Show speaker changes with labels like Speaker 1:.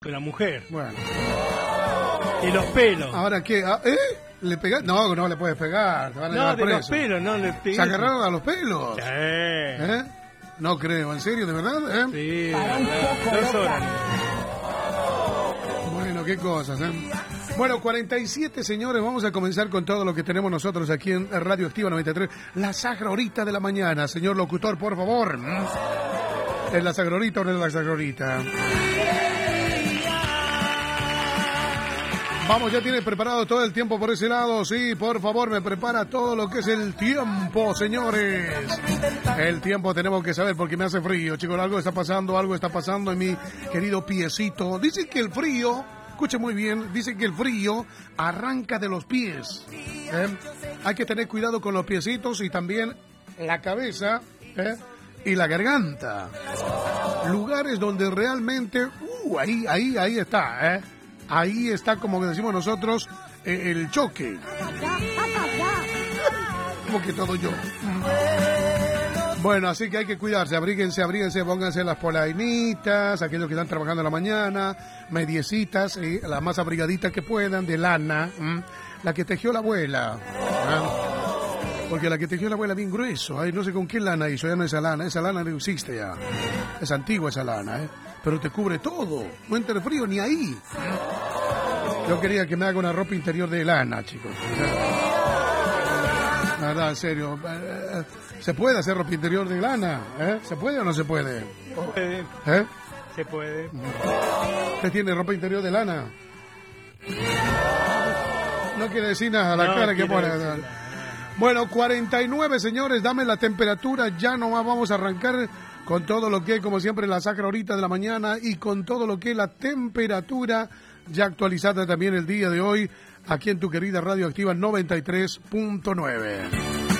Speaker 1: La mujer.
Speaker 2: Bueno.
Speaker 1: Y los pelos.
Speaker 2: ¿Ahora qué? ¿Le pegas? No, no le puedes pegar. Te van a llevar
Speaker 1: de
Speaker 2: preso.
Speaker 1: los pelos, no le pegues.
Speaker 2: ¿Se agarraron a los pelos?
Speaker 1: Sí.
Speaker 2: No creo, ¿en serio? ¿De verdad?
Speaker 1: Sí, 2 horas.
Speaker 2: Bueno, qué cosas, Bueno, 47, señores, vamos a comenzar con todo lo que tenemos nosotros aquí en Radio Activa 93. La sagrorita de la mañana, señor locutor, por favor. ¿Es la sagrorita o no es la sagrorita? Vamos, ya tiene preparado todo el tiempo por ese lado. Sí, por favor, me prepara todo lo que es el tiempo, señores. El tiempo tenemos que saber porque me hace frío, chicos. Algo está pasando en mi querido piecito. Dicen que el frío, escuche muy bien, dicen que el frío arranca de los pies. Hay que tener cuidado con los piecitos y también la cabeza y la garganta. Lugares donde realmente, ahí está, Ahí está, como decimos nosotros, el choque. Como que todo yo. Bueno, así que hay que cuidarse, abríguense, pónganse las polainitas, aquellos que están trabajando en la mañana, mediecitas, las más abrigaditas que puedan, de lana, la que tejió la abuela. Porque la que tejió la abuela bien grueso, no sé con qué lana hizo, ya no esa lana no existe ya. Es antigua esa lana, pero te cubre todo, no entra el frío ni ahí. Yo quería que me haga una ropa interior de lana, chicos. Nada, en serio. ¿Se puede hacer ropa interior de lana? ¿Se puede o no se puede?
Speaker 1: Se puede.
Speaker 2: ¿Usted tiene ropa interior de lana? No quiere decir nada, la cara que pone. Bueno, 49, señores, dame la temperatura. Ya nomás vamos a arrancar con todo lo que es, como siempre, la sacra horita de la mañana y con todo lo que es la temperatura ya actualizada también el día de hoy aquí en tu querida Radio Activa 93.9.